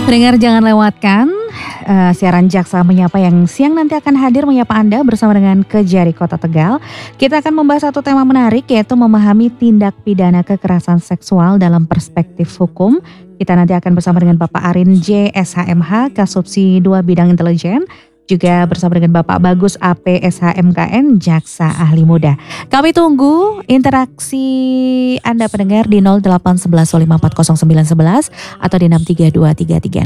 Pendengar jangan lewatkan siaran Jaksa Menyapa yang siang nanti akan hadir menyapa Anda bersama dengan Kejari Kota Tegal. Kita akan membahas satu tema menarik yaitu memahami tindak pidana kekerasan seksual dalam perspektif hukum. Kita nanti akan bersama dengan Bapak Arin J. SHMH, Kasubsi 2 Bidang Intelijen. Juga bersama dengan Bapak Bagus AP SHMKN, Jaksa Ahli Muda. Kami tunggu interaksi Anda pendengar di 0811 540 911 atau di 63233.